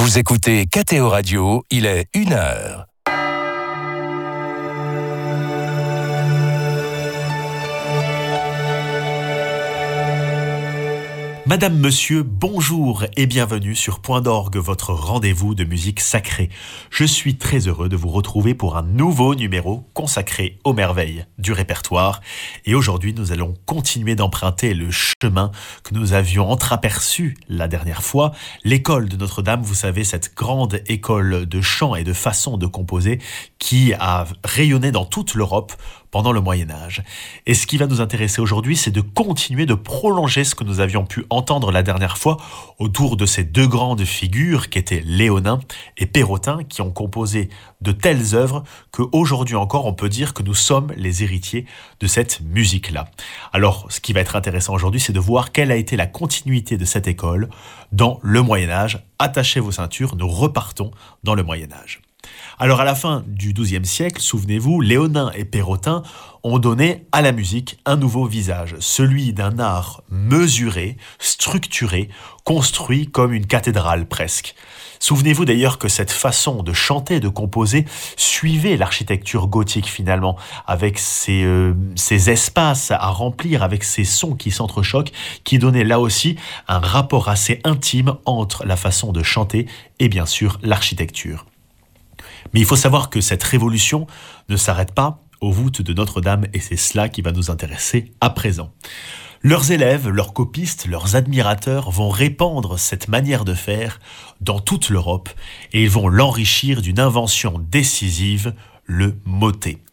Vous écoutez KTO Radio, il est 1h. Madame, monsieur, bonjour et bienvenue sur Point d'Orgue, votre rendez-vous de musique sacrée. Je suis très heureux de vous retrouver pour un nouveau numéro consacré aux merveilles du répertoire. Et aujourd'hui, nous allons continuer d'emprunter le chemin que nous avions entreaperçu la dernière fois. L'école de Notre-Dame, vous savez, cette grande école de chant et de façon de composer qui a rayonné dans toute l'Europe pendant le Moyen-Âge. Et ce qui va nous intéresser aujourd'hui, c'est de continuer de prolonger ce que nous avions pu entendre la dernière fois autour de ces deux grandes figures qui étaient Léonin et Perrotin, qui ont composé de telles œuvres qu'aujourd'hui encore, on peut dire que nous sommes les héritiers de cette musique-là. Alors, ce qui va être intéressant aujourd'hui, c'est de voir quelle a été la continuité de cette école dans le Moyen-Âge. Attachez vos ceintures, nous repartons dans le Moyen-Âge. Alors à la fin du XIIe siècle, souvenez-vous, Léonin et Perrotin ont donné à la musique un nouveau visage, celui d'un art mesuré, structuré, construit comme une cathédrale presque. Souvenez-vous d'ailleurs que cette façon de chanter, de composer, suivait l'architecture gothique finalement, avec ces espaces à remplir, avec ces sons qui s'entrechoquent, qui donnaient là aussi un rapport assez intime entre la façon de chanter et bien sûr l'architecture. Mais il faut savoir que cette révolution ne s'arrête pas aux voûtes de Notre-Dame et c'est cela qui va nous intéresser à présent. Leurs élèves, leurs copistes, leurs admirateurs vont répandre cette manière de faire dans toute l'Europe et ils vont l'enrichir d'une invention décisive, le motet.